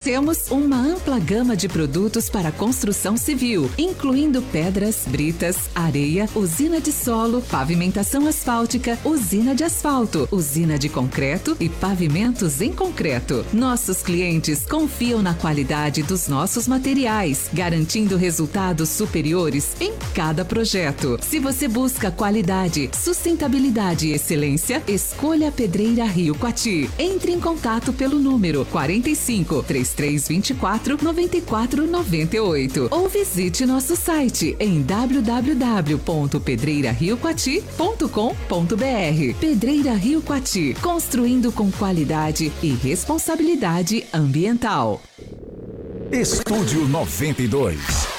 Oferecemos uma ampla gama de produtos para construção civil, incluindo pedras, britas, areia, usina de solo, pavimentação asfáltica, usina de asfalto, usina de concreto e pavimentos em concreto. Nossos clientes confiam na qualidade dos nossos materiais, garantindo resultados superiores em cada projeto. Se você busca qualidade, sustentabilidade e excelência, escolha a Pedreira Rio Coati. Entre em contato pelo número 45 3324 9498 ou visite nosso site em www.pedreirariocoati.com.br. Pedreira Rio Coati, construindo com qualidade e responsabilidade ambiental. Estúdio 92.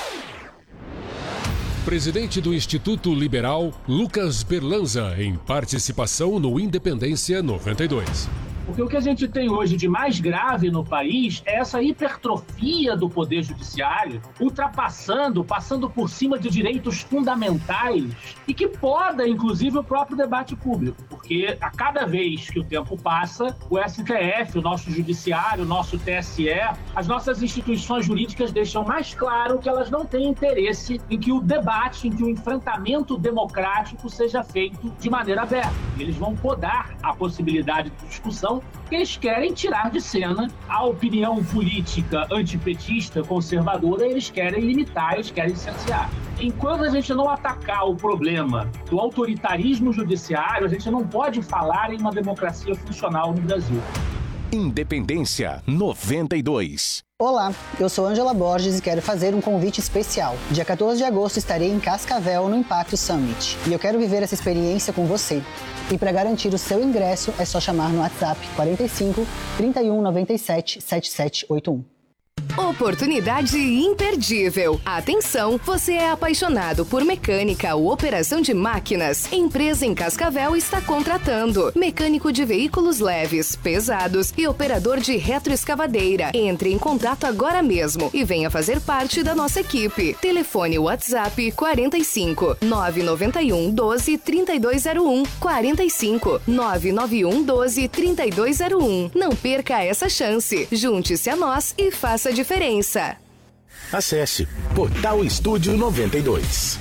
Presidente do Instituto Liberal, Lucas Berlanza, em participação no Independência 92. Porque o que a gente tem hoje de mais grave no país é essa hipertrofia do poder judiciário, passando por cima de direitos fundamentais e que poda, inclusive, o próprio debate público. Porque a cada vez que o tempo passa, o STF, o nosso judiciário, o nosso TSE, as nossas instituições jurídicas deixam mais claro que elas não têm interesse em que o debate, em que o enfrentamento democrático seja feito de maneira aberta. Eles vão podar a possibilidade de discussão, que eles querem tirar de cena a opinião política antipetista, conservadora, eles querem limitar, eles querem licenciar. Enquanto a gente não atacar o problema do autoritarismo judiciário, a gente não pode falar em uma democracia funcional no Brasil. Independência 92. Olá, eu sou Ângela Borges e quero fazer um convite especial. Dia 14 de agosto estarei em Cascavel no Impacto Summit e eu quero viver essa experiência com você. E para garantir o seu ingresso é só chamar no WhatsApp 45 31 97 7781. Oportunidade imperdível. Atenção, você é apaixonado por mecânica ou operação de máquinas? Empresa em Cascavel está contratando mecânico de veículos leves, pesados e operador de retroescavadeira. Entre em contato agora mesmo e venha fazer parte da nossa equipe. Telefone WhatsApp 45 991 12 3201 45 991 12 3201. Não perca essa chance. Junte-se a nós e faça a diferença. Acesse Portal Estúdio 92.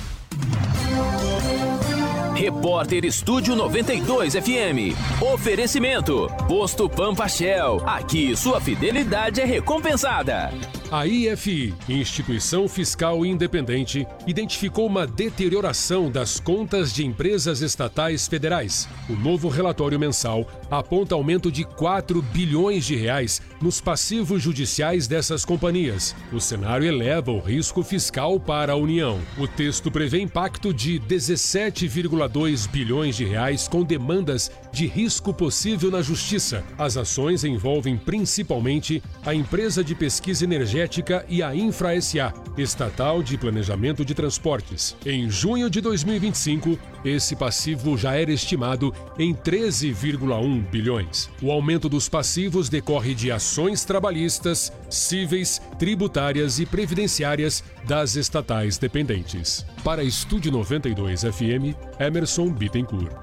Repórter Estúdio 92 FM. Oferecimento: Posto Pampa Shell. Aqui sua fidelidade é recompensada. A IFI, Instituição Fiscal Independente, identificou uma deterioração das contas de empresas estatais federais. O novo relatório mensal aponta aumento de 4 bilhões de reais nos passivos judiciais dessas companhias. O cenário eleva o risco fiscal para a União. O texto prevê impacto de 17,2 bilhões de reais com demandas de risco possível na Justiça. As ações envolvem principalmente a empresa de pesquisa energética e a Infra SA, estatal de planejamento de transportes. Em junho de 2025, esse passivo já era estimado em 13,1 bilhões. O aumento dos passivos decorre de ações trabalhistas, cíveis, tributárias e previdenciárias das estatais dependentes. Para Estúdio 92 FM, Emerson Bittencourt.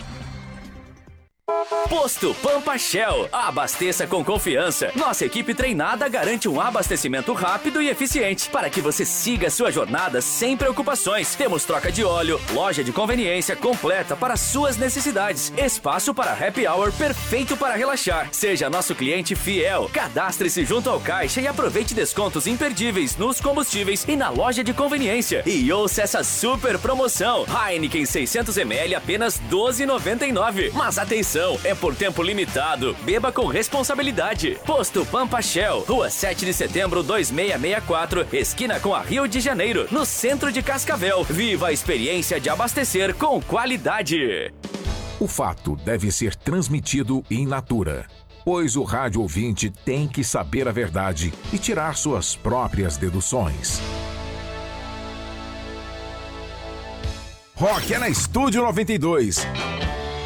Posto Pampa Shell. Abasteça com confiança. Nossa equipe treinada garante um abastecimento rápido e eficiente para que você siga sua jornada sem preocupações. Temos troca de óleo, loja de conveniência completa para suas necessidades, espaço para happy hour perfeito para relaxar. Seja nosso cliente fiel. Cadastre-se junto ao caixa e aproveite descontos imperdíveis nos combustíveis e na loja de conveniência. E ouça essa super promoção. Heineken 600ml apenas R$ 12,99. Mas atenção, é por tempo limitado. Beba com responsabilidade. Posto Pampa Shell, Rua 7 de Setembro 2664, esquina com a Rio de Janeiro, no centro de Cascavel. Viva a experiência de abastecer com qualidade. O fato deve ser transmitido in natura, pois o rádio ouvinte tem que saber a verdade e tirar suas próprias deduções. Rock é na Estúdio 92.